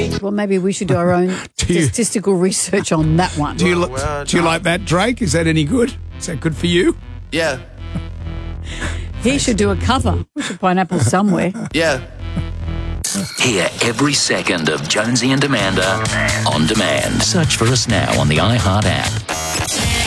me. Well, maybe we should do our own statistical research on that one. Do you like that, Drake? Is that any good? Is that good for you? Yeah. He should do a cover. We should Pineapple somewhere. Yeah. Hear every second of Jonesy and Amanda on demand. Search for us now on the iHeart app.